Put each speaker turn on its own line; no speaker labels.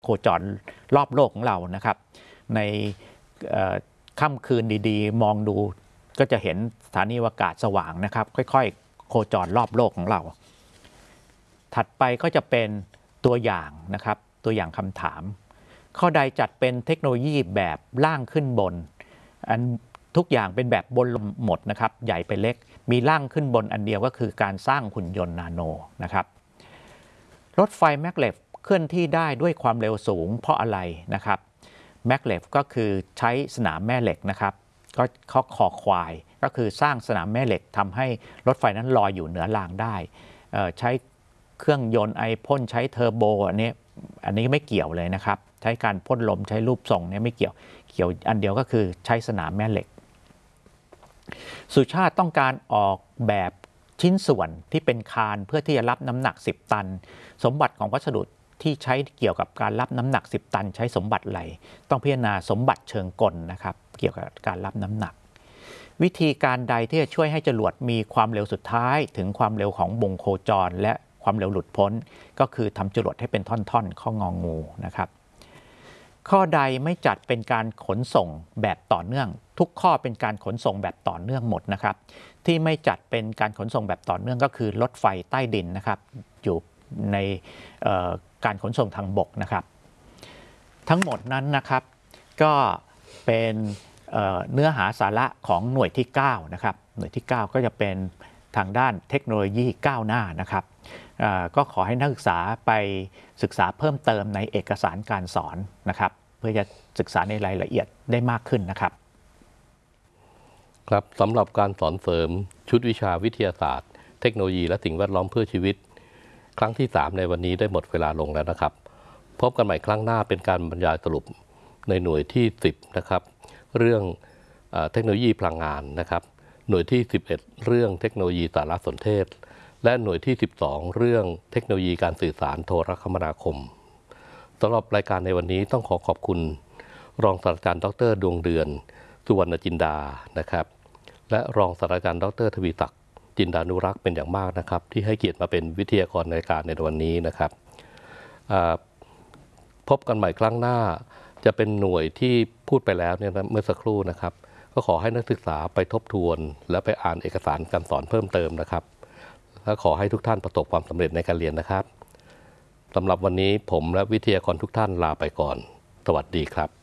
โคจรรอบโลกของเรานะครับในค่ำคืนดีๆมองดูก็จะเห็นสถานีอวกาศสว่างนะครับค่อยๆโคจรรอบโลกของเราถัดไปก็จะเป็นตัวอย่างนะครับตัวอย่างคำถามข้อใดจัดเป็นเทคโนโลยีแบบล่างขึ้นบนอันทุกอย่างเป็นแบบบนหมดนะครับใหญ่ไปเล็กมีล่างขึ้นบนอันเดียวก็คือการสร้างหุ่นยนต์นาโนนะครับรถไฟแมกเลฟเคลื่อนที่ได้ด้วยความเร็วสูงเพราะอะไรนะครับแมกเลฟก็คือใช้สนามแม่เหล็กนะครับก็คอควายก็คือสร้างสนามแม่เหล็กทำให้รถไฟนั้นลอยอยู่เหนือรางได้ใช้เครื่องยนต์ไอพ่นใช้เทอร์โบอันนี้ไม่เกี่ยวเลยนะครับใช้การพ่นลมใช้รูปทรงเนี่ยไม่เกี่ยวอันเดียวก็คือใช้สนามแม่เหล็กสุชาติต้องการออกแบบชิ้นส่วนที่เป็นคานเพื่อที่จะรับน้ำหนัก10 ตันสมบัติของวัสดุที่ใช้เกี่ยวกับการรับน้ำหนัก10 ตันใช้สมบัติอะไรต้องพิจารณาสมบัติเชิงกลนะครับเกี่ยวกับการรับน้ำหนักวิธีการใดที่จะช่วยให้จรวดมีความเร็วสุดท้ายถึงความเร็วของวงโคจรและความเร็วหลุดพ้นก็คือทำจรวดให้เป็นท่อนๆข้ององูนะครับข้อใดไม่จัดเป็นการขนส่งแบบต่อเนื่องทุกข้อเป็นการขนส่งแบบต่อเนื่องหมดนะครับที่ไม่จัดเป็นการขนส่งแบบต่อเนื่องก็คือรถไฟใต้ดินนะครับอยู่ในการขนส่งทางบกนะครับทั้งหมดนั้นนะครับก็เป็นเนื้อหาสาระของหน่วยที่9นะครับหน่วยที่9ก็จะเป็นทางด้านเทคโนโลยีก้าวหน้านะครับก็ขอให้นักศึกษาไปศึกษาเพิ่มเติมในเอกสารการสอนนะครับเพื่อจะศึกษาในรายละเอียดได้มากขึ้นนะครับ
ครับสำหรับการสอนเสริมชุดวิชาวิทยาศาสตร์เทคโนโลยีและสิ่งแวดล้อมเพื่อชีวิตครั้งที่3ในวันนี้ได้หมดเวลาลงแล้วนะครับพบกันใหม่ครั้งหน้าเป็นการบรรยายสรุปในหน่วยที่10นะครับเรื่องเทคโนโลยีพลังงานนะครับหน่วยที่11เรื่องเทคโนโลยีสารสนเทศและหน่วยที่12เรื่องเทคโนโลยีการสื่อสารโทรคมนาคมสำหรับรายการในวันนี้ต้องขอบคุณรองศาสตราจารย์ดร.ดวงเดือนสุวรรณจินดานะครับและรองศาสตราจารย์ดร.ทวีศักดิ์จินดานุรักษ์เป็นอย่างมากนะครับที่ให้เกียรติมาเป็นวิทยากรในรายการในวันนี้นะครับพบกันใหม่ครั้งหน้าจะเป็นหน่วยที่พูดไปแล้วเนี่ยเมื่อสักครู่นะครับก็ขอให้นักศึกษาไปทบทวนและไปอ่านเอกสารการสอนเพิ่มเติมนะครับและขอให้ทุกท่านประสบความสำเร็จในการเรียนนะครับสำหรับวันนี้ผมและวิทยากรทุกท่านลาไปก่อนสวัสดีครับ